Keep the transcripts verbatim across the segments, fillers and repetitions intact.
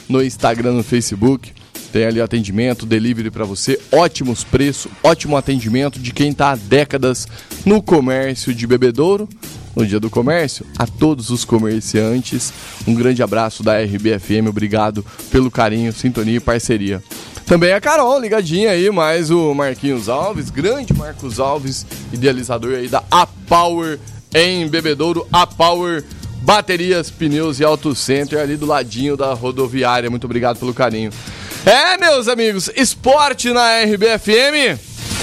no Instagram, no Facebook. Tem ali atendimento, delivery para você, ótimos preços, ótimo atendimento de quem está há décadas no comércio de bebedouro. No Dia do Comércio, a todos os comerciantes, um grande abraço da R B F M, obrigado pelo carinho, sintonia e parceria. Também a Carol, ligadinha aí, mais o Marquinhos Alves, grande Marcos Alves, idealizador aí da A-Power em Bebedouro, A-Power Baterias, Pneus e Auto Center, ali do ladinho da rodoviária. Muito obrigado pelo carinho. É, meus amigos, esporte na R B F M.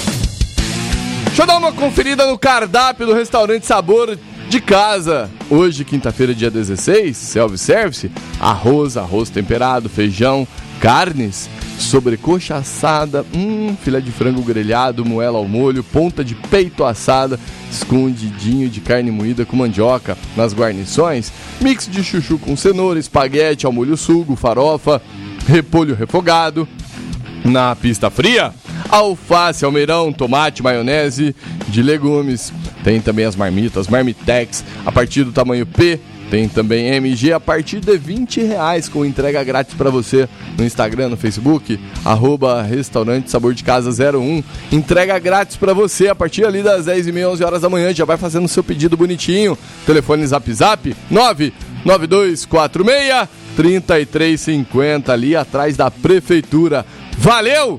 Deixa eu dar uma conferida no cardápio do restaurante Sabor de Casa. Hoje, quinta-feira, dia dezesseis, self-service, arroz, arroz temperado, feijão, carnes, sobrecoxa assada, hum, filé de frango grelhado, moela ao molho, ponta de peito assada, escondidinho de carne moída com mandioca nas guarnições, mix de chuchu com cenoura, espaguete ao molho sugo, farofa, repolho refogado. Na pista fria, alface, almeirão, tomate, maionese de legumes. Tem também as marmitas, Marmitex, a partir do tamanho P. Tem também M G a partir de vinte reais, com entrega grátis para você no Instagram, no Facebook, arroba Restaurante Sabor de Casa zero um. Entrega grátis para você a partir ali das dez e meia, onze horas da manhã. Já vai fazendo o seu pedido bonitinho. Telefone Zap Zap nove nove dois quatro seis, três três cinco zero, ali atrás da Prefeitura. Valeu!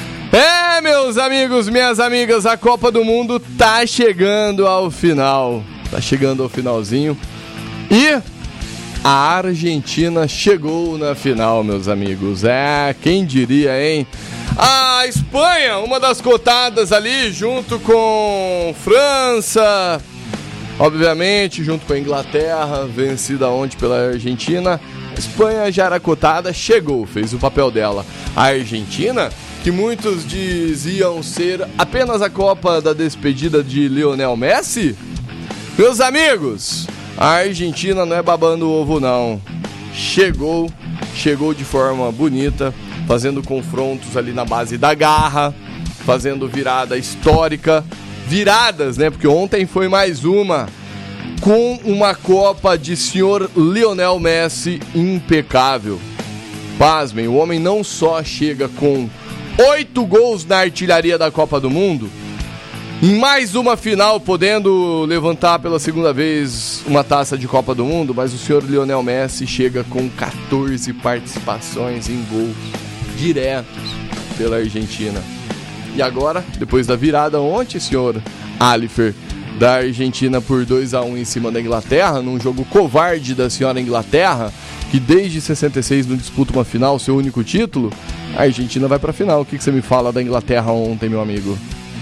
É, meus amigos, minhas amigas, a Copa do Mundo tá chegando ao final. Tá chegando ao finalzinho. E a Argentina chegou na final, meus amigos. É, quem diria, hein? A Espanha, uma das cotadas ali, junto com França, obviamente, junto com a Inglaterra, vencida ontem pela Argentina. A Espanha já era cotada, chegou, fez o papel dela. A Argentina, que muitos diziam ser apenas a Copa da despedida de Lionel Messi, meus amigos, a Argentina não é babando o ovo, não. Chegou, chegou de forma bonita, fazendo confrontos ali na base da garra, fazendo virada histórica. Viradas, né? Porque ontem foi mais uma, com uma Copa de senhor Lionel Messi impecável. Pasmem, o homem não só chega com oito gols na artilharia da Copa do Mundo, em mais uma final, podendo levantar pela segunda vez uma taça de Copa do Mundo, mas o senhor Lionel Messi chega com catorze participações em gols diretos pela Argentina. E agora, depois da virada ontem, senhor Alifer, da Argentina por dois a um em cima da Inglaterra, num jogo covarde da senhora Inglaterra, que desde sessenta e seis não disputa uma final, seu único título, a Argentina vai pra final. O que, que você me fala da Inglaterra ontem, meu amigo?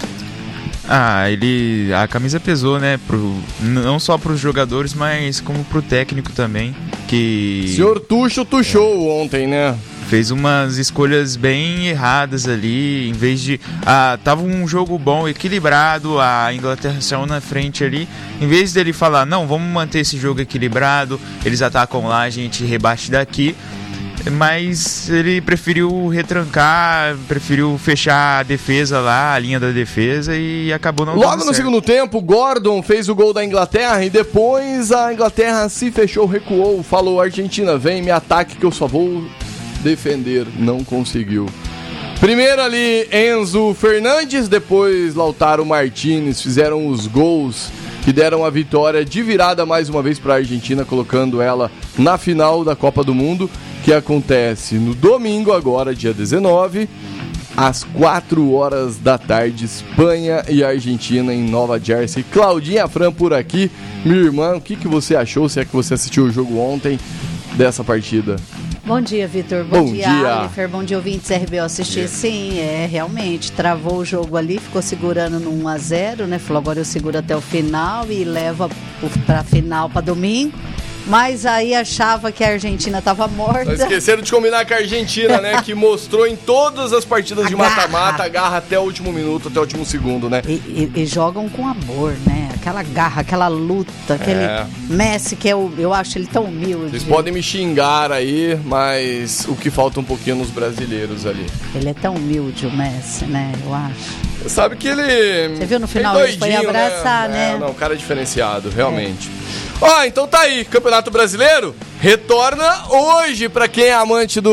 Ah, ele... a camisa pesou, né? Pro, não só pros jogadores, mas como pro técnico também, que... Senhor Tucho tuchou é. ontem, né? Fez umas escolhas bem erradas ali, em vez de... Ah, tava um jogo bom, equilibrado, a Inglaterra saiu na frente ali. Em vez dele falar, não, vamos manter esse jogo equilibrado, eles atacam lá, a gente rebate daqui. Mas ele preferiu retrancar, preferiu fechar a defesa lá, a linha da defesa, e acabou não dando certo. Logo no segundo tempo, Gordon fez o gol da Inglaterra e depois a Inglaterra se fechou, recuou, falou, Argentina, vem, me ataque que eu só vou defender. Não conseguiu. Primeiro ali Enzo Fernandes, depois Lautaro Martinez fizeram os gols que deram a vitória de virada mais uma vez para a Argentina, colocando ela na final da Copa do Mundo, que acontece no domingo agora, dia dezenove, às quatro horas da tarde, Espanha e Argentina em Nova Jersey. Claudinha Fran por aqui. Minha irmã, o que, que você achou, se é que você assistiu o jogo ontem, dessa partida? Bom dia, Vitor. Bom, Bom dia, dia. Alifer. Bom dia, ouvintes R B O assistir. Sim, é, realmente, travou o jogo ali, ficou segurando no um a zero, né? Falou, agora eu seguro até o final e leva pra final pra domingo. Mas aí achava que a Argentina estava morta. Não esqueceram de combinar com a Argentina, né? Que mostrou em todas as partidas a de mata-mata a garra até o último minuto, até o último segundo, né? E, e, e jogam com amor, né? Aquela garra, aquela luta, aquele é. Messi que é o, eu acho ele tão humilde. Vocês podem me xingar aí, mas o que falta um pouquinho nos brasileiros ali. Ele é tão humilde, o Messi, né? Eu acho. Você sabe que ele... Você viu no final, ele foi abraçar, né? né? É, não, o cara é diferenciado, realmente. É. Ó, então tá aí, Campeonato Brasileiro retorna hoje pra quem é amante do